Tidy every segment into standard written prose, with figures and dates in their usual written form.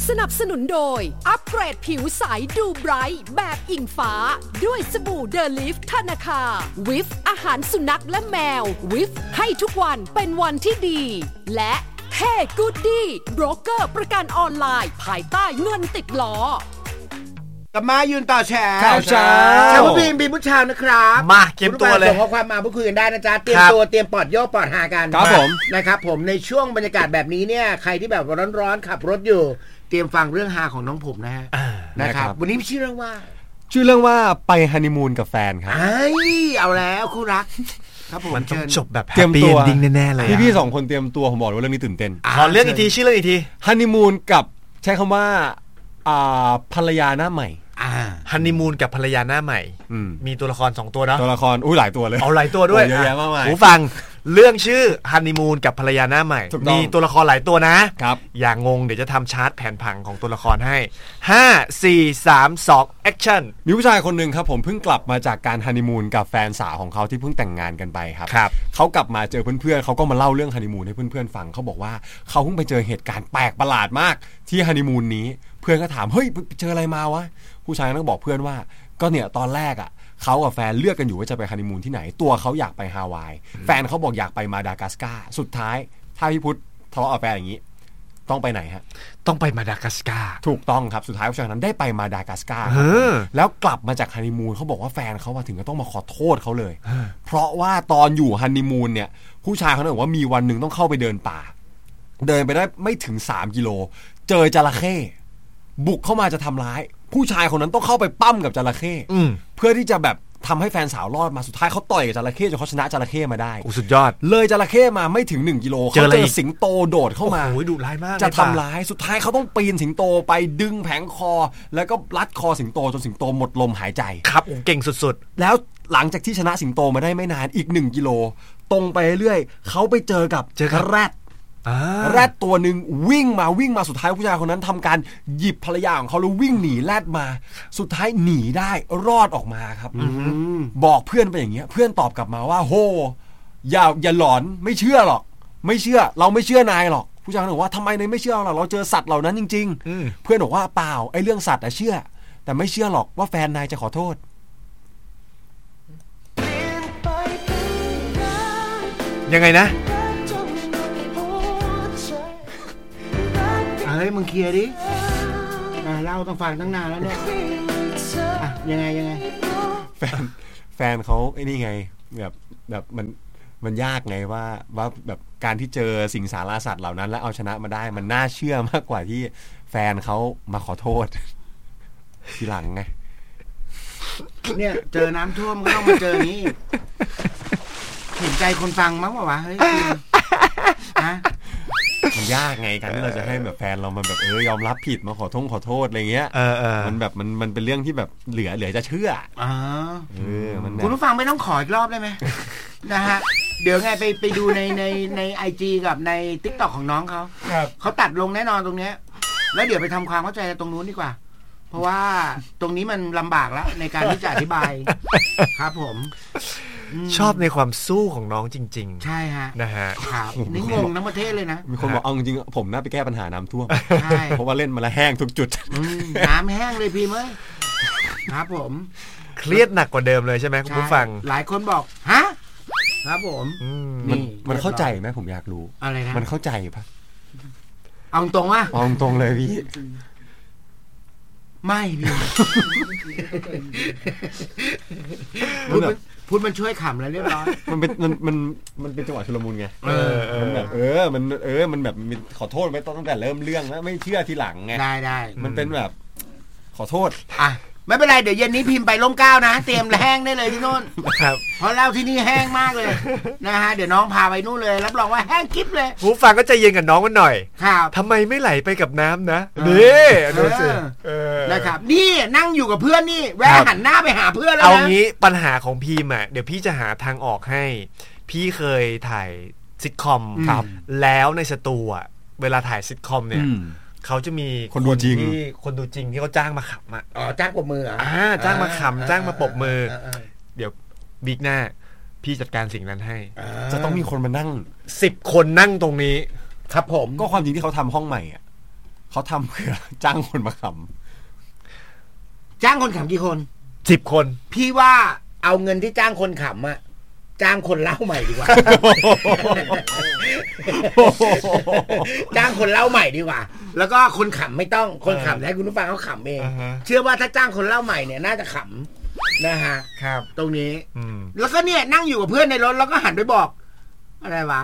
สนับสนุนโดยอัปเกรดผิวใสดูไบรท์แบบอิงฟ้าด้วยสบู่เดลิฟธนาคาวิฟอาหารสุนัขและแมววิฟให้ทุกวันเป็นวันที่ดีและเท่กูดดี้โบรกเกอร์ประกันออนไลน์ภายใต้เงินติดล้อกลับมายืนต่อแชร์ข่าวเช้าผู้พิมพ์บีมผู้ชาวนะครับมาเก็บตัวเลยส่งข้อความมาพูดคุยกันได้นะจ๊ะเตรียมตัวเตรียมปอดโยกปอดหากันครับผมนะครับผมในช่วงบรรยากาศแบบนี้เนี่ยใครที่แบบร้อนๆขับรถอยู่เตรียมฟังเรื่องฮาของน้องผมนะฮะนะครับวันนี้ชื่อเรื่องว่าไปฮันนีมูนกับแฟนครับเอาแล้วคู่รักครับผมมันต้องจบแบบแฮปปี้เอนดิ้งแน่ๆเลยพี่2คนเตรียมตัวผมบอกเลยว่าเรื่องนี้ตื่นเต้นขอเรื่องอีกทีชื่อเรื่องอีกทีฮันนีมูนกับใช้คำว่าภรรยาหน้าใหม่ฮันนีมูนกับภรรยาหน้าใหม่มีตัวละคร2ตัวเนาะตัวละครหลายตัวเลยเอาหลายตัวด้วยเยอะแยะมากมายหูฟังเรื่องชื่อฮันนีมูนกับภรรยาหน้าใหม่มีตัวละครหลายตัวนะครับอย่างงงเดี๋ยวจะทำชาร์ตแผนผังของตัวละครให้5 4 3 2แอคชั่นมีผู้ชายคนหนึ่งครับผมเพิ่งกลับมาจากการฮันนีมูนกับแฟนสาวของเขาที่เพิ่งแต่งงานกันไปครับเขากลับมาเจอเพื่อนๆเขาก็มาเล่าเรื่องฮันนีมูนให้เพื่อนๆฟังเขาบอกว่าเขาเพิ่งไปเจอเหตุการณ์แปลกประหลาดมากที่ฮันนีมูนนี้เพื่อนก็ถามเฮ้ยเจออะไรมาวะผู้ชายก็บอกเพื่อนว่าก็เนี่ยตอนแรกเขากับแฟนเลือกกันอยู่ว่าจะไปฮันนีมูนที่ไหนตัวเขาอยากไปฮาวายแฟนเขาบอกอยากไปมาดากัสการ์สุดท้ายถ้าพี่พุทธทะเลาะกับแฟนอย่างนี้ต้องไปไหนฮะต้องไปมาดากัสการ์ถูกต้องครับสุดท้ายผู้ชายนั้นได้ไปมาดากัสการ์แล้วกลับมาจากฮันนีมูนเขาบอกว่าแฟนเขาถึงก็ต้องมาขอโทษเขาเลยเพราะว่าตอนอยู่ฮันนีมูนเนี่ยผู้ชายเขาบอกว่ามีวันหนึ่งต้องเข้าไปเดินป่าเดินไปได้ไม่ถึง3 กิโลเจอจระเข้บุกเข้ามาจะทำร้ายผู้ชายคนนั้นต้องเข้าไปปั้มกับจระเข้เพื่อที่จะแบบทำให้แฟนสาวรอดมาสุดท้ายเขาต่อยกับจระเข้จนเขาชนะจระเข้มาได้สุดยอดเลยจระเข้มาไม่ถึง1 กิโลเขาเจอสิงโตโดดเข้ามาโอ้ยดุร้ายมากจะทำร้ายสุดท้ายเขาต้องปีนสิงโตไปดึงแผงคอแล้วก็รัดคอสิงโตจนสิงโตหมดลมหายใจครับเก่งสุดๆแล้วหลังจากที่ชนะสิงโตมาได้ไม่นานอีก1 กิโลตรงไปเรื่อยเขาไปเจอกับแรดตัวหนึ่งวิ่งมาสุดท้ายผู้ชายคนนั้นทำการหยิบภรรยาของเขาแล้ววิ่งหนีแรดมาสุดท้ายหนีได้รอดออกมาครับบอกเพื่อนไปอย่างเงี้ยเพื่อนตอบกลับมาว่าโหอย่าหลอนไม่เชื่อหรอกไม่เชื่อเราไม่เชื่อนายหรอกผู้ชายบอกว่าทำไมนายไม่เชื่อเราเจอสัตว์เหล่านั้นจริงๆเพื่อนบอกว่าเปล่าไอ้เรื่องสัตว์เชื่อแต่ไม่เชื่อหรอกว่าแฟนนายจะขอโทษยังไงนะเฮ้ยมึงเคลียร์ดิเล่าต้องฟังตั้งนานแล้วเนี่ยยังไงแฟนเขาไอ้นี่ไงแบบมันยากไงว่าแบบการที่เจอสิ่งสารสัตว์เหล่านั้นแล้วเอาชนะมาได้มันน่าเชื่อมากกว่าที่แฟนเขามาขอโทษทีหลังไงเนี่ยเจอน้ำท่วมก็ต้องมาเจอนี้เห็นใจคนฟังมั้งวะเฮ้ยมันยากไงกันที่เราจะให้แบบแฟนเรามันแบบยอมรับผิดมาขอโทษอะไรเงี้ยมันแบบมันเป็นเรื่องที่แบบเหลือจะเชื่อคุณผู้ฟังไม่ต้องขออีกรอบได้ไหมนะฮะเดี๋ยวไงไปดูใน IG กับใน TikTok ของน้องเขาตัดลงแน่นอนตรงเนี้ยแล้วเดี๋ยวไปทำความเข้าใจตรงนู้นดีกว่าเพราะว่าตรงนี้มันลำบากแล้วในการที่จะอธิบายครับผมชอบในความสู้ของน้องจริงๆใช่ฮะนะฮะครับนี่งงทั้งประเทศเลยนะมีคนบอกเอาจริงๆผมน่าไปแก้ปัญหาน้ำท่วมใช่เพราะว่าเล่นมาแล้วแห้งทุกจุดน้ำแห้งเลยพี่เม้ยครับผมเครียดหนักกว่าเดิมเลยใช่ไหมคุณผู้ฟังหลายคนบอกฮะครับผมมันเข้าใจไหมผมอยากรู้อะไรนะมันเข้าใจปะเอาตรงๆเอาตรงเลยพี่ไม่พี่พูดมันช่วยขำแล้วเรียบร้อยมันเป็นจังหวะชุลมุนไงมันแบบมันแบบขอโทษไม่ตั้งแต่เริ่มเรื่องแล้วไม่เชื่อทีหลังไงได้มันเป็นแบบขอโทษไม่เป็นไรเดี๋ยวเย็นนี้พิมพ์ไปร่มเก้านะเตรียมแห้งได้เลยที่โน่นครับเพราะเล่าที่นี่แห้งมากเลยนะฮะเดี๋ยวน้องพาไปนู่นเลยรับรองว่าแห้งกิ๊บเลยผู้ฟังก็ใจเย็นกับน้องมันหน่อยครับทำไมไม่ไหลไปกับน้ำนะนี่ดูสินะครับนี่นั่งอยู่กับเพื่อนนี่แวะหันหน้าไปหาเพื่อนแล้วนะเอางี้ปัญหาของพีมเดี๋ยวพี่จะหาทางออกให้พี่เคยถ่ายซิทคอมครับแล้วในสตูเวลาถ่ายซิทคอมเนี่ยเขาจะมีคนดูจริงที่เขาจ้างมาขำจ้างปรบมือจ้างมาขำจ้างมาปรบมือเดี๋ยววีคหน้าพี่จัดการสิ่งนั้นให้จะต้องมีคนมานั่ง 10 คนนั่งตรงนี้ครับผมก็ความจริงที่เขาทำห้องใหม่เขาทำเพื่อจ้างคนมาขจ้างคนขำกี่คน 10 คนพี่ว่าเอาเงินที่จ้างคนขำอะจ้างคนเล่าใหม่ดีกว่า จ้างคนเล่าใหม่ดีกว่าแล้วก็คนขำไม่ต้องคนขำให้คุณผู้ฟังเขาขำเองเชื่อว่าถ้าจ้างคนเล่าใหม่เนี่ยน่าจะขำนะฮะครับตรงนี้แล้วก็เนี่ยนั่งอยู่กับเพื่อนในรถแล้วก็หันไปบอกอะไรวะ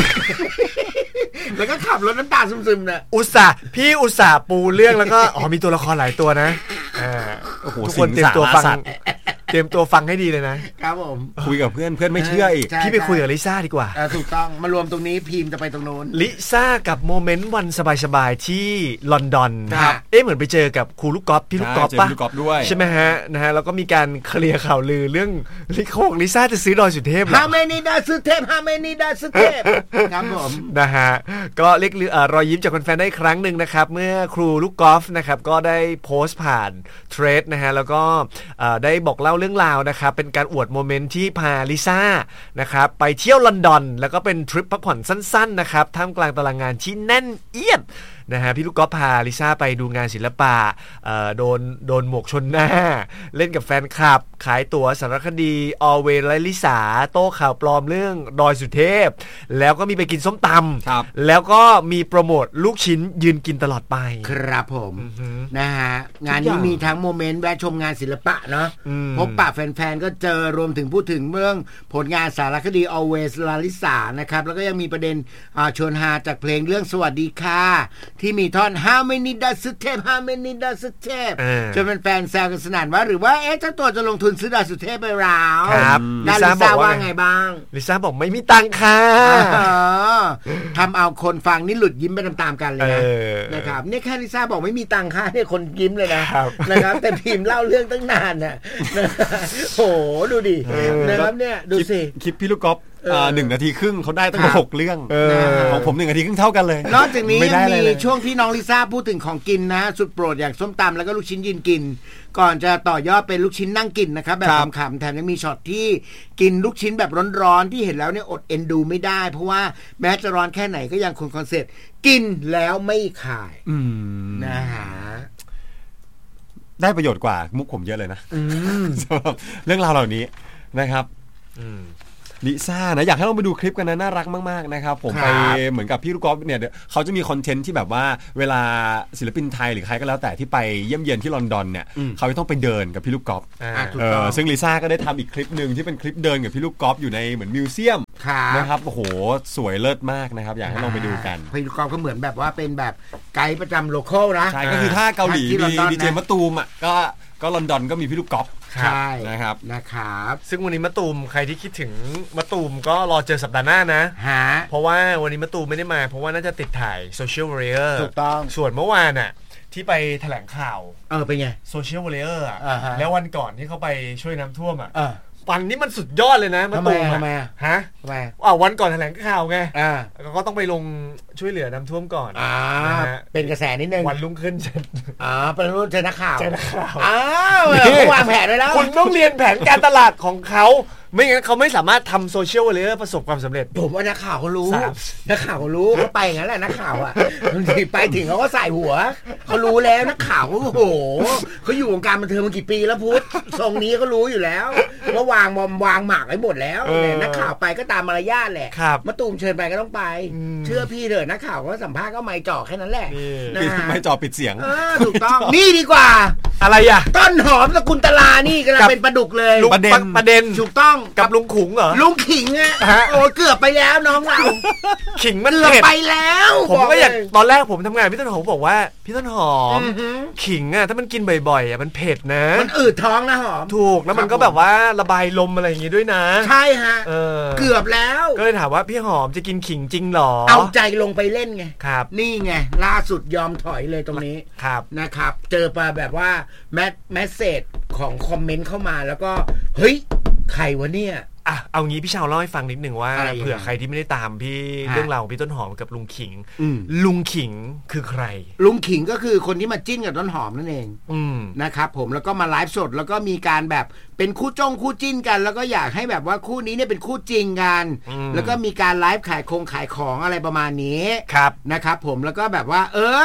แล้วก็ขับรถน้ำตาซึมๆนะอุตส่าห์ปูเรื่องแล้วก็มีตัวละครหลายตัวนะทุกคนเตรียมตัวฟังให้ดีเลยนะครับผมคุยกับเพื่อนไม่เชื่ออีกพี่ไปคุยกับลิซ่าดีกว่าถูกต้องมารวมตรงนี้พีมจะไปตรงโน้นลิซ่ากับโมเมนต์วันสบายๆที่ลอนดอนเหมือนไปเจอกับครูลูกกอล์ฟพี่ลูกกอล์ฟป่ะใช่ไหมฮะนะฮะแล้วก็มีการเคลียร์ข่าวลือเรื่องลิซ่าจะซื้อดอยสุเทพฮาเมนีดาสุเทพครับผมนะฮะก็เรียกรอยยิ้มจากแฟนๆได้ครั้งหนึ่งนะครับเมื่อครูลูกกอล์ฟนะครับก็ได้โพสต์ผ่านเทรดนะฮะแล้วก็ได้บอกเล่าเรื่องราวนะครับเป็นการอวดโมเมนต์ที่พาลิซ่านะครับไปเที่ยวลอนดอนแล้วก็เป็นทริปพักผ่อนสั้นๆนะครับท่ามกลางตารางงานที่แน่นเอียดนะฮะพี่ลูกกอล์ฟพาลิซ่าไปดูงานศิลปะโดนหมวกชนหน้าเล่นกับแฟนคลับขายตั๋วสารคดีออเวย์และลิซ่าโต้ข่าวปลอมเรื่องดอยสุเทพแล้วก็มีไปกินส้มตำแล้วก็มีโปรโมทลูกชิ้นยืนกินตลอดไปครับผมนะฮะงานนี้มีทั้งโมเมนต์แวะชมงานศิลปะเนาะพบปะแฟนๆก็เจอรวมถึงพูดถึงเรื่องผลงานสารคดี Always ลาลิซ่านะครับแล้วก็ยังมีประเด็นชวนฮาจากเพลงเรื่องสวัสดีค่ะที่มีท่อน How many does it take How many does it take จนเป็นแฟนแซวกันสนั่นว่าหรือว่าเจ้าตัวจะลงทุนซื้อดาวสุเทพไปแล้วครับลิซ่าบอกว่าไงบ้างลิซ่าบอกไม่มีตังค่ะทำเอาคนฟังนี่หลุดยิ้มไปตามๆกันเลยนะครับนี่แค่ลิซ่าบอกไม่มีตังค่ะเนี่ยคนยิ้มเลยนะครับแต่พิมพ์เล่าเรื่องตั้งนานน่ะโอ้โหดูดินะครับเนี่ยดูสิคลิปพี่ลูกกอล์ฟ1 นาทีครึ่งเขาได้ตั้ง6 เรื่องของผม1 นาทีครึ่งเท่ากันเลยนอกจากนี้ยังมีช่วงที่น้องลิซ่าพูดถึงของกินนะสุดโปรดอย่างส้มตำแล้วก็ลูกชิ้นยืนกินก่อนจะต่อยอดเป็นลูกชิ้นนั่งกินนะครับแบบขำๆแถมยังมีช็อตที่กินลูกชิ้นแบบร้อนๆที่เห็นแล้วเนี่ยอดเอ็นดูไม่ได้เพราะว่าแม้จะร้อนแค่ไหนก็ยังคงคอนเซ็ปต์กินแล้วไม่ขายนะฮะได้ประโยชน์กว่ามุกผมเยอะเลยนะสำหรับเรื่องราวเหล่านี้นะครับลิซ่านะอยากให้เราไปดูคลิปกันนะน่ารักมากๆนะครับผมไปเหมือนกับพี่ลูกกอล์ฟเนี่ยเขาจะมีคอนเทนต์ที่แบบว่าเวลาศิลปินไทยหรือใครก็แล้วแต่ที่ไปเยี่ยมเยียนที่ลอนดอนเนี่ยเขาจะต้องไปเดินกับพี่ลูกกอล์ฟซึ่งลิซ่าก็ได้ทำอีกคลิปนึงที่เป็นคลิปเดินกับพี่ลูกกอล์ฟอยู่ในเหมือนมิวเซียมนะครับโอ้โหสวยเลิศมากนะครับอยากให้ลองไปดูกันพี่ลูกกอล์ฟก็เหมือนแบบว่าเป็นแบบไกด์ประจำโลคอลนะใช่ก็คือถ้าเกาหลีมีดีเจมะตูมอ่ะก็ลอนดอนก็มีพี่ลูกกอล์ฟใช่นะครับซึ่งวันนี้มะตูมใครที่คิดถึงมะตูมก็รอเจอสัปดาห์หน้านะเพราะว่าวันนี้มะตูมไม่ได้มาเพราะว่าน่าจะติดถ่าย Social Warrior ถูกต้องส่วนเมื่อวานน่ะที่ไปแถลงข่าวเป็นไง Social Warrior อ่ะแล้ววันก่อนที่เขาไปช่วยน้ำท่วมอ่ะวันนี้มันสุดยอดเลยนะมะตูมฮะวันก่อนแถลงข่าวไงก็ต้องไปลงช่วยเหลือน้ำท่วมก่อนเป็นกระแสนิดนึงวันรุ่งขึ้นเป็นรุ่นเจอนักข่าววางแผนไว้แล้วคุณต้องเรียนแผนการตลาดของเขาไม่งั้นเขาไม่สามารถทำโซเชียลเลยประสบความสำเร็จผมว่านักข่าวเขารู้เขาไปงั้นแหละนักข่าวอ่ะบางทีไปถึงเขาก็ใส่หัวเขารู้แล้วนักข่าวโอ้โหเขาอยู่วงการบันเทิงมากี่ปีแล้วพุทธทรงนี้เขารู้อยู่แล้วว่าวางหมากไว้หมดแล้วนักข่าวไปก็ตามมารยาทแหละมะตูมเชิญไปก็ต้องไปเชื่อพี่เถอะนักข่าวก็สัมภาษณ์ก็ไม่จ่อแค่นั้นแหละไม่จ่อปิดเสียงถูกต้องนี่ดีกว่าอะไรอ่ะต้นหอมสกุลตลานี่กำลังเป็นประดุกเลยประเด็นถูกต้องกับลุงขุงเหรอลุงขิงอ่ะโอ้เกือบไปแล้วน้องเราขิงมันเกือบไปแล้วผมก็อยากตอนแรกผมทำงานพี่ต้นหอมบอกว่าพี่ต้นหอมขิงอ่ะถ้ามันกินบ่อยๆอ่ะมันเผ็ดนะมันอืดท้องนะหอมถูกแล้วมันก็แบบว่าระบายลมอะไรอย่างงี้ด้วยนะใช่ฮะเกือบแล้วก็เลยถามว่าพี่หอมจะกินขิงจริงหรอเอาใจลงไปเล่นไงครับนี่ไงล่าสุดยอมถอยเลยตรงนี้นะครับเจอมาแบบว่าแมสเสจของคอมเมนต์เข้ามาแล้วก็เฮ้ยใครวะเนี่ยเอางี้พี่ชาวเล่าให้ฟังนิดหนึ่งว่าเผื่อใครที่ไม่ได้ตามพี่เรื่องราวของพี่ต้นหอมกับลุงขิงลุงขิงคือใครลุงขิงก็คือคนที่มาจิ้นกับต้นหอมนั่นเองนะครับผมแล้วก็มาไลฟ์สดแล้วก็มีการแบบเป็นคู่จิ้นกันแล้วก็อยากให้แบบว่าคู่นี้เนี่ยเป็นคู่จริงกันแล้วก็มีการไลฟ์ขายของอะไรประมาณนี้ครับนะครับผมแล้วก็แบบว่า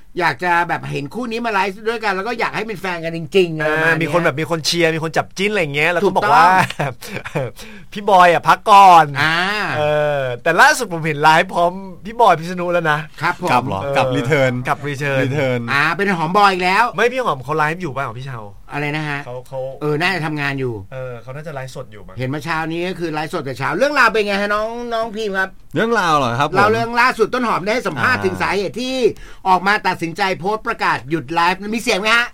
อยากจะแบบเห็นคู่นี้มาไลฟ์ด้วยกันแล้วก็อยากให้เป็นแฟนกันจริงๆมีคนแบบมีคนเชียร์มีคนจับจิ้นอะไรอย่างเงี้ยแล้วก็บอกว่าพี่บอยอ่ะพักก่อนแต่ล่าสุดผมเห็นไลฟ์พร้อมพี่บอยพิษณุแล้วนะครับผมกลับเหรอกลับรีเทิร์นเป็นหอมบอยอีกแล้วไม่พี่หอมเขาไลฟ์อยู่ป่ะของพี่เชาอะไรนะฮะเขาน่าจะทำงานอยู่เขาน่าจะไลฟ์สดอยู่มั้งเห็นมาเช้านี้ก็คือไลฟ์สดแต่เช้าเรื่องราวเป็นไงฮะน้องพิมพ์ครับเรื่องราวเหรอครับเราเรื่องล่าสุดต้นหอมได้สัมภาษณ์ถึงสาเหตุที่ออกมาตัดสินใจโพสต์ประกาศหยุดไลฟ์มีเสียงไหมฮะ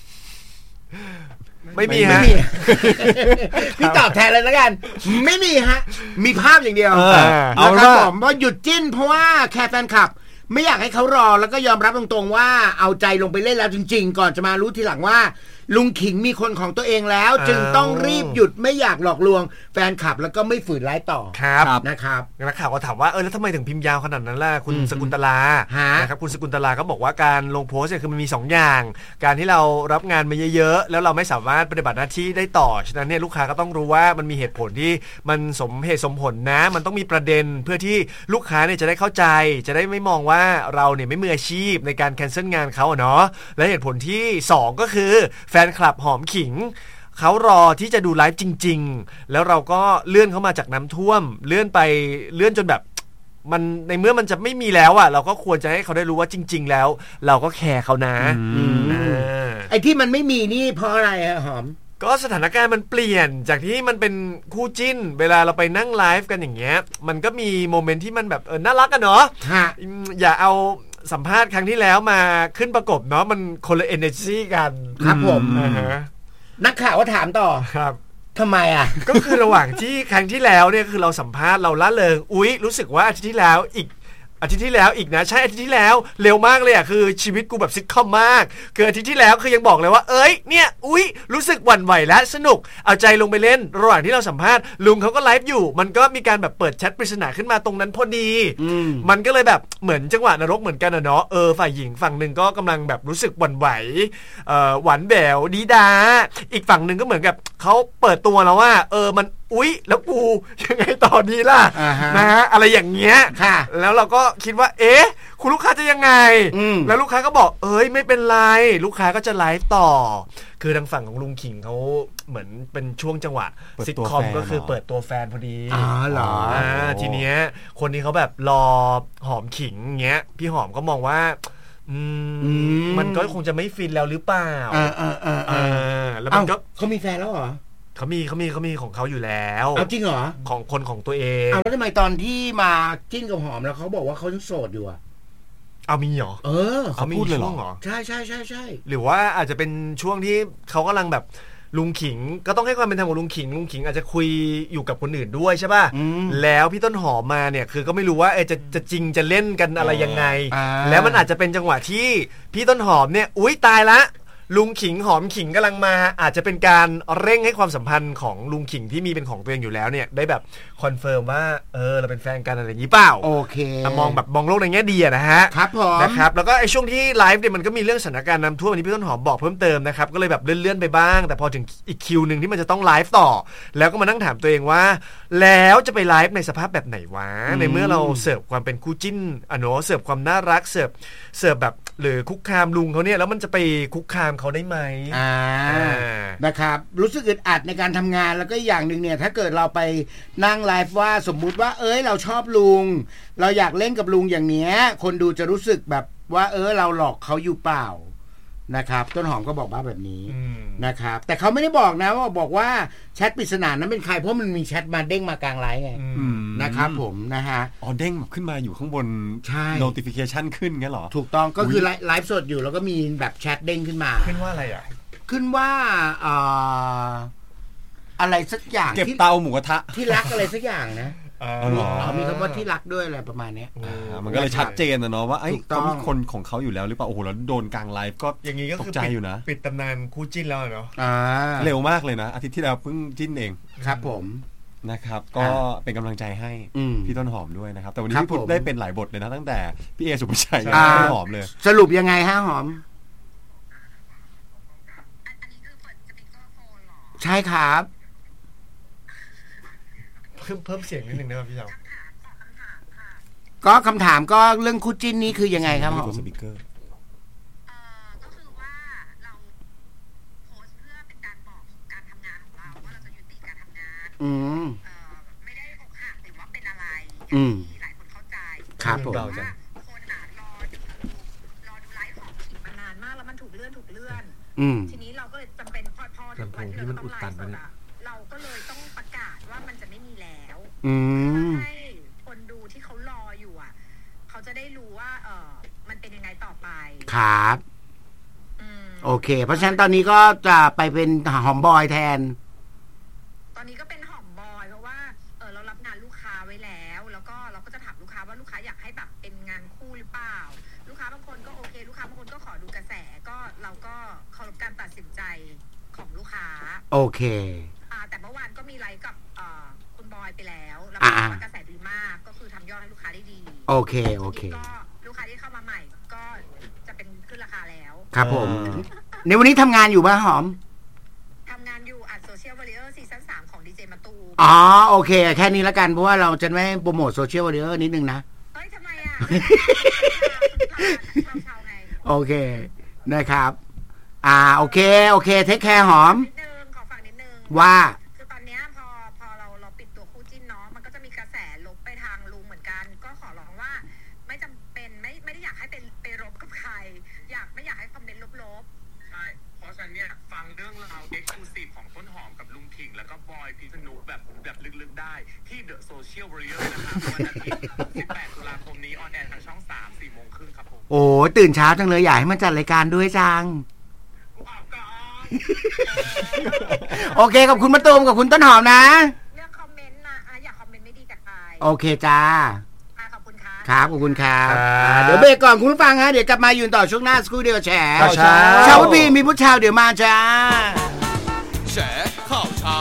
ไม่มีฮะพี่ตอบแทนเลยแล้วกันไม่มีฮะมีภาพอย่างเดียวเอาว่าหยุดจิ้นเพราะว่าแค่แฟนคลับไม่อยากให้เขารอแล้วก็ยอมรับตรงๆว่าเอาใจลงไปเล่นแล้วจริงๆก่อนจะมารู้ทีหลังว่าลุงขิงมีคนของตัวเองแล้วจึงต้องรีบหยุดไม่อยากหลอกลวงแฟนคลับแล้วก็ไม่ฝืนไลฟ์ต่อครับนะครับนักข่าวก็ถามว่าแล้วทำไมถึงพิมพ์ยาวขนาดนั้นล่ะคุณสกุลตลานะครับคุณสกุลตลาก็บอกว่าการลงโพสต์เนี่ยคือมันมี2อย่างการที่เรารับงานมาเยอะๆแล้วเราไม่สามารถปฏิบัติหน้าที่ได้ต่อฉะนั้นเนี่ยลูกค้าก็ต้องรู้ว่ามันมีเหตุผลที่มันสมเหตุสมผลนะมันต้องมีประเด็นเพื่อที่ลูกค้าเนี่ยจะได้เข้าใจจะได้ไม่มองว่าเราเนี่ยไม่มืออาชีพในการแคนเซิลงานเขาเนาะและเหตุผลที่2ก็คือแฟนคลับหอมขิงเขารอที่จะดูไลฟ์จริงๆแล้วเราก็เลื่อนเข้ามาจากน้ำท่วมเลื่อนจนแบบมันในเมื่อมันจะไม่มีแล้วอ่ะเราก็ควรจะให้เขาได้รู้ว่าจริงๆแล้วเราก็แคร์เขานะไอ้ที่มันไม่มีนี่เพราะอะไรอะหอมก็สถานการณ์มันเปลี่ยนจากที่มันเป็นคู่จิ้นเวลาเราไปนั่งไลฟ์กันอย่างเงี้ยมันก็มีโมเมนต์ที่มันแบบน่ารักกันเนาะอย่าเอาสัมภาษณ์ครั้งที่แล้วมาขึ้นประกบเนาะมันคนละ energy กันครับผมนักข่าวก็ถามต่อครับทำไมอ่ะก็คือระหว่างที่ครั้งที่แล้วเนี่ยคือเราสัมภาษณ์เราละเริงรู้สึกว่าอาทิตย์ที่แล้วอีกนะใช่อาทิตย์ที่แล้วเร็วมากเลยอ่ะคือชีวิตกูแบบซิทคอมมากคืออาทิตย์ที่แล้วคือยังบอกเลยว่าเนี่ยรู้สึกหวั่นไหวและสนุกเอาใจลงไปเล่นระหว่างที่เราสัมภาษณ์ลุงเขาก็ไลฟ์อยู่มันก็มีการแบบเปิดแชทปริศนาขึ้นมาตรงนั้นพอดีมันก็เลยแบบเหมือนจังหวะนรกเหมือนกันเนาะฝ่ายหญิงฝั่งนึงก็กำลังแบบรู้สึกหวั่นไหวหวานแหววดีดาอีกฝั่งนึงก็เหมือนกับเขาเปิดตัวแล้วว่ามันแล้วกูยังไงต่อดีล่ะนะฮะอะไรอย่างเงี้ยแล้วเราก็คิดว่าคุณลูกค้าจะยังไงแล้วลูกค้าก็บอกไม่เป็นไรลูกค้าก็จะไลฟ์ต่อคือทางฝั่งของลุงขิงเขาเหมือนเป็นช่วงจังหวะซิทคอมก็คือเปิดตัวแฟนพอดีเหรอทีเนี้ยคนนี้เขาแบบรอหอมขิงเงี้ยพี่หอมก็มองว่ามันก็คงจะไม่ฟินแล้วหรือเปล่าแล้วมันก็เขามีแฟนแล้วเหรอเขามีของเขาอยู่แล้วเอาจริงเหรอของคนของตัวเองแล้วทำไมตอนที่มาจิ้นกับหอมแล้วเขาบอกว่าเขาโสดอยู่อะเอามีเหรอเขาพูดเลยเหรอใช่หรือว่าอาจจะเป็นช่วงที่เขากำลังแบบลุงขิงก็ต้องให้ความเป็นธรรมกับลุงขิงอาจจะคุยอยู่กับคนอื่นด้วยใช่ป่ะแล้วพี่ต้นหอมมาเนี่ยคือก็ไม่รู้ว่าจะจริงจะเล่นกันอะไรยังไงแล้วมันอาจจะเป็นจังหวะที่พี่ต้นหอมเนี่ยตายละลุงขิงหอมขิงกำลังมาอาจจะเป็นการเร่งให้ความสัมพันธ์ของลุงขิงที่มีเป็นของตัวเองอยู่แล้วเนี่ยได้แบบคอนเฟิร์มว่าเราเป็นแฟนกันอะไรอย่างนี้เปล่าโอเคมองโลกในแง่ดีนะฮะครับผมนะครับแล้วก็ไอ้ช่วงที่ไลฟ์เนี่ยมันก็มีเรื่องสถานการณ์น้ำท่วมวันนี้พี่ต้นหอมบอกเพิ่มเติมนะครับก็เลยแบบเลื่อนไปบ้างแต่พอถึงอีกคิวนึงที่มันจะต้องไลฟ์ต่อแล้วก็มานั่งถามตัวเองว่าแล้วจะไปไลฟ์ในสภาพแบบไหนวะในเมื่อเราเสิร์ฟความเป็นคู่จิ้นเสิร์ฟความน่ารักเสิร์ฟแบบหรือคุกคามลุงเขาเนี่ยแล้วมันจะไปคุกคามเขาได้ไหมนะครับรู้สึกอึดอัดในการทำงานแล้วก็อย่างหนึ่งเนี่ยถ้าเกิดเราไปนั่งไลฟ์ว่าสมมุติว่าเราชอบลุงเราอยากเล่นกับลุงอย่างเนี้ยคนดูจะรู้สึกแบบว่าเราหลอกเขาอยู่เปล่านะครับต้นหอมก็บอกว่าแบบนี้นะครับแต่เขาไม่ได้บอกนะว่าบอกว่าแชทปริศนานั้นเป็นใครเพราะมันมีแชทมาเด้งมากลางไลฟ์ไงนะครับผมนะฮะเด้งขึ้นมาอยู่ข้างบน notification ขึ้นงั้นเหรอถูกต้องก็คือไลฟ์สดอยู่แล้วก็มีแบบแชทเด้งขึ้นมาขึ้นว่าอะไรอ่ะขึ้นว่าอะไรสักอย่างเก็บเตาหมูกระทะที่รักอะไรสักอย่างนะมีคำว่าที่รักด้วยอะไรประมาณนี้มันก็เลยชัดเจนนะเนาะว่าเขามีคนของเขาอยู่แล้วหรือเปล่าแล้วโดนกลางไลฟ์ก็อย่างนี้ก็ตกใจอยู่นะปิดตำนานคู่จิ้นแล้วเนาะเร็วมากเลยนะอาทิตย์ที่แล้วเพิ่งจิ้นเองครับผมนะครับก็เป็นกำลังใจให้พี่ต้นหอมด้วยนะครับแต่วันนี้พี่พุทธได้เป็นหลายบทเลยนะตั้งแต่พี่เอสุภชัยพี่หอมเลยสรุปยังไงฮะหอมใช่ครับเพิ่มเสียงนิดนึงนะครับพี่เจ้าก็คำถามก็เรื่องคู่จิ้นนี้คือยังไงครับผมไม่ได้อกหักหรือว่าเป็นอะไรที่หลายคนเข้าใจครับผมคนรอดูไลฟ์ของขิงมานานมากแล้วมันถูกเลื่อนทีนี้เราก็เลยจำเป็นพอถึงวันที่เราต้องไลฟ์สดเราก็เลยต้องประกาศว่ามันจะไม่มีแล้วให้คนดูที่เขารออยู่อ่ะเขาจะได้รู้ว่ามันเป็นยังไงต่อไปครับโอเคเพราะฉะนั้นตอนนี้ก็จะไปเป็นหอมบอยแทนตอนนี้ก็เป็นหอมบอยเพราะว่าเรารับงานลูกค้าไว้แล้วก็เราก็จะถามลูกค้าว่าลูกค้าอยากให้แบบเป็นงานคู่หรือเปล่าลูกค้าบางคนก็โอเคลูกค้าบางคนก็ขอดูกระแสก็เราก็เคารพการตัดสินใจของลูกค้าโอเคแต่เมื่อวานก็มีไลฟ์กับคุณบอยไปแล้วแล้วก็กระแสดีมากก็คือทำยอดให้ลูกค้าได้ดีโอเคก็ลูกค้าที่เข้ามาใหม่ก็จะเป็นขึ้นราคาแล้วครับผมในวันนี้ทำงานอยู่ป่ะหอมทำงานอยู่อัดโซเชียลวอริเออร์ซีซั่น 3ของดีเจมะตูมโอเคแค่นี้ละกันเพราะว่าเราจะไม่โปรโมทโซเชียลวอริเออร์นิดนึงนะเฮ้ยทำไมอ่ะชาวไงโอเคนะครับโอเคเทคแคร์หอมขอฝากนิดนึงว่าคือตอนนี้พอเราปิดตัวคู่จิ้นเนาะมันก็จะมีกระแสลบไปทางลุงเหมือนกันก็ขอร้องว่าไม่จำเป็นไม่ได้อยากให้ไปรบกับใครไม่อยากให้คอมเมนต์ลบๆใช่เพราะฉะนั้นเนี่ยฟังเรื่องราวเอ็กซ์คลูซีฟของต้นหอมกับลุงถิงแล้วก็บอยพิษณุแบบลึกๆได้ที่ The Social Warrior นะครับวันอาทิตย์18 ตุลาคมนี้ออนแอร์ทางช่อง 3 4 โมงครึ่งครับผมโอ้ตื่นเช้าจังเลยอยากให้มันจัดรายการด้วยจังโอเคขอบคุณมะตูมกับคุณต้นหอมนะเรื่องคอมเมนต์นะอยากคอมเมนต์ไม่ดีกับใครโอเคจ้าขอบคุณค่ะครับขอบคุณครับเดี๋ยวเบรกก่อนคุณผู้ฟังฮะเดี๋ยวกลับมายืนต่อช่วงหน้าสกู๊เดียวแฉเช้าพี่มีผู้ชาวเดี๋ยวมาจ้าแฉข่าวเช้า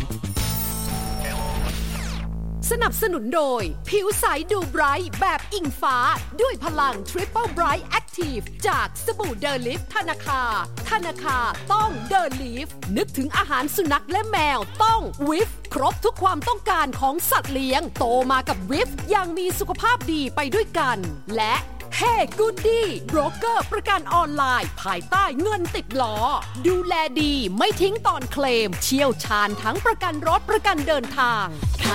สนับสนุนโดยผิวใสดูไบรท์แบบอิงฟ้าด้วยพลัง Triple Bright Active จากสบู่เดลิฟธนาคาต้องเดลิฟนึกถึงอาหารสุนัขและแมวต้องวิฟครบทุกความต้องการของสัตว์เลี้ยงโตมากับวิฟอย่างมีสุขภาพดีไปด้วยกันและHey Goody โบรกเกอร์ประกันออนไลน์ภายใต้เงินติดล้อดูแลดีไม่ทิ้งตอนเคลมเชี่ยวชาญทั้งประกันรถประกันเดินทาง